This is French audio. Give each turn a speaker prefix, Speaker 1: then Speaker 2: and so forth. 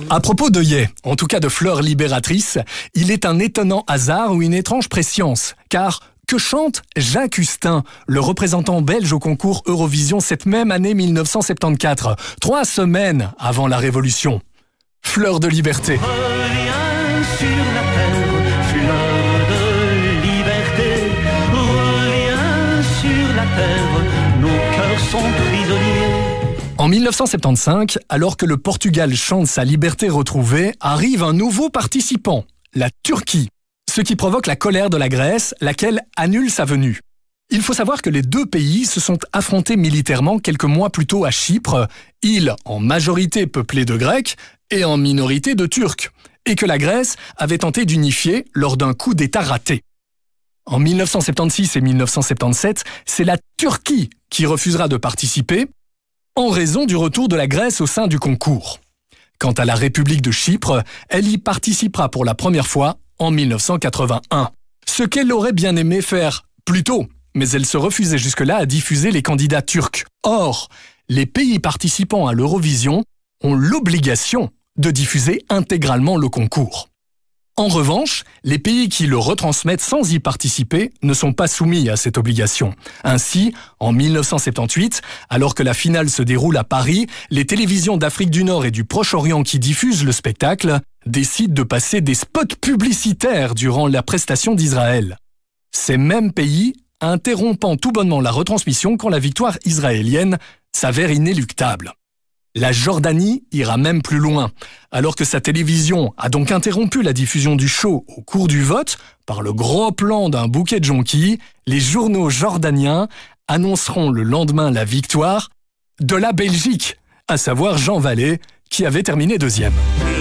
Speaker 1: À propos d'œillets, en tout cas de fleurs libératrices, il est un étonnant hasard ou une étrange prescience, car que chante Jacques Hustin, le représentant belge au concours Eurovision cette même année 1974, 3 semaines avant la Révolution. Fleur de liberté.
Speaker 2: Reviens sur la terre, fleur de liberté. Reviens sur la terre, nos cœurs sont prisonniers.
Speaker 1: En 1975, alors que le Portugal chante sa liberté retrouvée, arrive un nouveau participant, la Turquie. Ce qui provoque la colère de la Grèce, laquelle annule sa venue. Il faut savoir que les deux pays se sont affrontés militairement quelques mois plus tôt à Chypre, île en majorité peuplée de Grecs et en minorité de Turcs, et que la Grèce avait tenté d'unifier lors d'un coup d'État raté. En 1976 et 1977, c'est la Turquie qui refusera de participer en raison du retour de la Grèce au sein du concours. Quant à la République de Chypre, elle y participera pour la première fois en 1981. Ce qu'elle aurait bien aimé faire plus tôt, mais elle se refusait jusque-là à diffuser les candidats turcs. Or, les pays participants à l'Eurovision ont l'obligation de diffuser intégralement le concours. En revanche, les pays qui le retransmettent sans y participer ne sont pas soumis à cette obligation. Ainsi, en 1978, alors que la finale se déroule à Paris, les télévisions d'Afrique du Nord et du Proche-Orient qui diffusent le spectacle décident de passer des spots publicitaires durant la prestation d'Israël. Ces mêmes pays interrompant tout bonnement la retransmission quand la victoire israélienne s'avère inéluctable. La Jordanie ira même plus loin. Alors que sa télévision a donc interrompu la diffusion du show au cours du vote, par le gros plan d'un bouquet de jonquilles, les journaux jordaniens annonceront le lendemain la victoire de la Belgique, à savoir Jean Vallée, qui avait terminé 2e.